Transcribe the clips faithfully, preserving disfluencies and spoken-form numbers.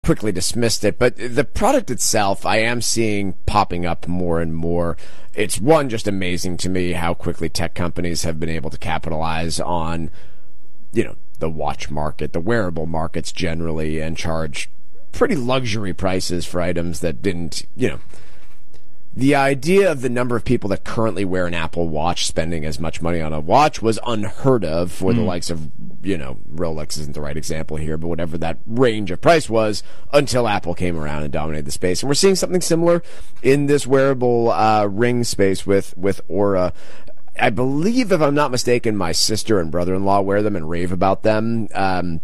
quickly dismissed it. But the product itself, I am seeing popping up more and more. It's, one, just amazing to me how quickly tech companies have been able to capitalize on, you know, the watch market, the wearable markets generally, and charge pretty luxury prices for items that didn't, you know. The idea of the number of people that currently wear an Apple Watch spending as much money on a watch was unheard of for mm. the likes of, you know, Rolex isn't the right example here, but whatever that range of price was until Apple came around and dominated the space. And we're seeing something similar in this wearable uh, ring space with, with Oura. I believe, if I'm not mistaken, my sister and brother-in-law wear them and rave about them. Um,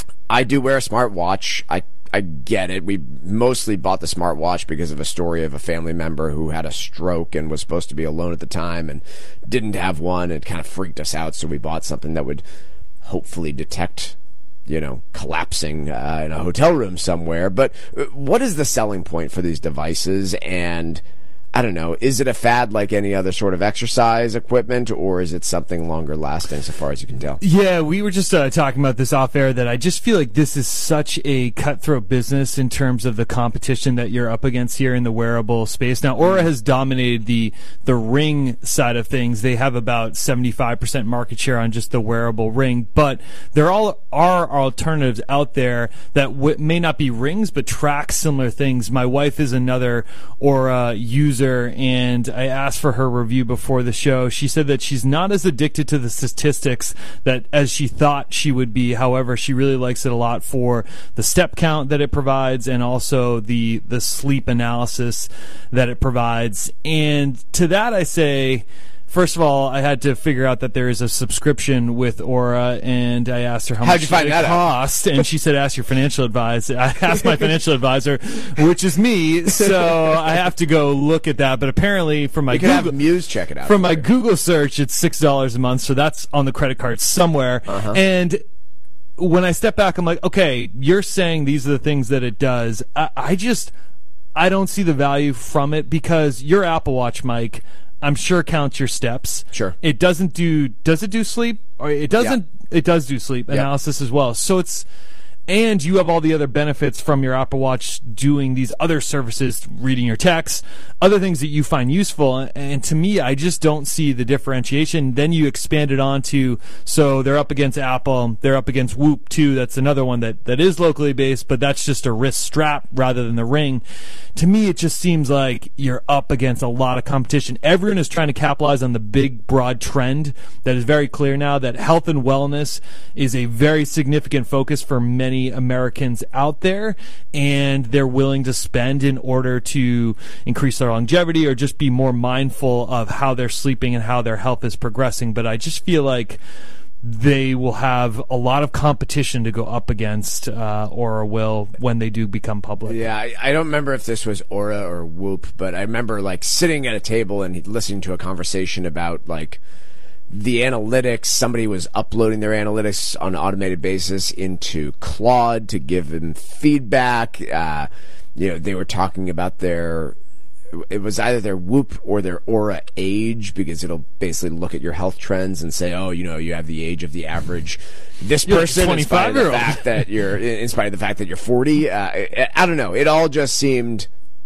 I do wear a smartwatch. I I get it. We mostly bought the smartwatch because of a story of a family member who had a stroke and was supposed to be alone at the time and didn't have one. It kind of freaked us out, so we bought something that would hopefully detect, you know, collapsing uh, in a hotel room somewhere. But what is the selling point for these devices? And I don't know, is it a fad like any other sort of exercise equipment, or is it something longer lasting so far as you can tell? Yeah, we were just uh, talking about this off air, that I just feel like this is such a cutthroat business in terms of the competition that you're up against here in the wearable space. Now, Oura has dominated the the ring side of things. They have about seventy-five percent market share on just the wearable ring, but there all are alternatives out there that w- may not be rings, but track similar things. My wife is another Oura user, and I asked for her review before the show. She said that she's not as addicted to the statistics that as she thought she would be. However, she really likes it a lot for the step count that it provides and also the the sleep analysis that it provides. And to that I say, first of all, I had to figure out that there is a subscription with Oura, and I asked her how How'd much you find it that cost, and she said, ask your financial advisor. I asked my financial advisor, which is me, so I have to go look at that. But apparently, from my you can Google, have Muse check it out. From my Google search, it's six dollars a month, so that's on the credit card somewhere. Uh-huh. And when I step back, I'm like, okay, you're saying these are the things that it does. I, I just, I don't see the value from it, because your Apple Watch, Mike, I'm sure counts your steps. Sure. It doesn't do, does it do sleep? Or it doesn't, yeah. It does do sleep yeah. analysis as well. So it's, and you have all the other benefits from your Apple Watch doing these other services, reading your texts, other things that you find useful. And to me, I just don't see the differentiation. Then you expand it on to, so they're up against Apple, they're up against Whoop too. That's another one that, that is locally based, but that's just a wrist strap rather than the ring. To me, it just seems like you're up against a lot of competition. Everyone is trying to capitalize on the big, broad trend that is very clear now, that health and wellness is a very significant focus for many Americans out there, and they're willing to spend in order to increase their longevity or just be more mindful of how they're sleeping and how their health is progressing. But I just feel like they will have a lot of competition to go up against, uh, Oura will, when they do become public. Yeah, I, I don't remember if this was Oura or Whoop, but I remember like sitting at a table and listening to a conversation about like the analytics. Somebody was uploading their analytics on an automated basis into Claude to give them feedback. Uh, you know, they were talking about their, it was either their Whoop or their Oura age, because it'll basically look at your health trends and say, oh, you know, you have the age of the average this you're person, like in spite of the year old. fact that you're, in spite of the fact that you're forty. Uh, I, I don't know. It all just seemed.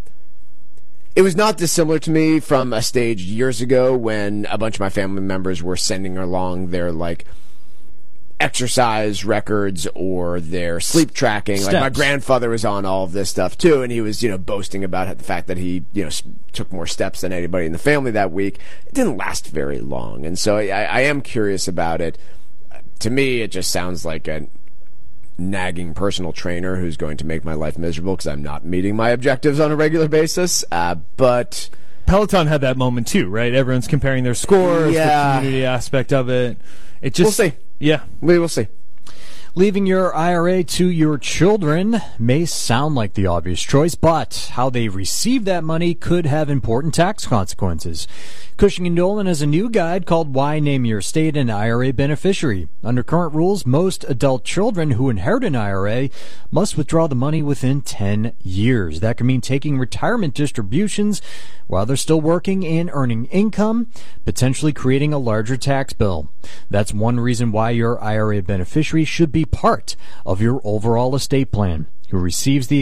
It was not dissimilar to me from a stage years ago when a bunch of my family members were sending along their, like, exercise records or their sleep tracking. Steps. Like, my grandfather was on all of this stuff, too, and he was, you know, boasting about the fact that he, you know, took more steps than anybody in the family that week. It didn't last very long, and so I, I am curious about it. To me, it just sounds like a nagging personal trainer who's going to make my life miserable because I'm not meeting my objectives on a regular basis. Uh, but Peloton had that moment too, right? Everyone's comparing their scores, yeah. the community aspect of it. It just, we'll see. Yeah, we will see. Leaving your I R A to your children may sound like the obvious choice, but how they receive that money could have important tax consequences. Cushing and Dolan has a new guide called Why Name Your Estate an I R A Beneficiary. Under current rules, most adult children who inherit an I R A must withdraw the money within ten years. That could mean taking retirement distributions while they're still working and earning income, potentially creating a larger tax bill. That's one reason why your I R A beneficiary should be part of your overall estate plan. who receives the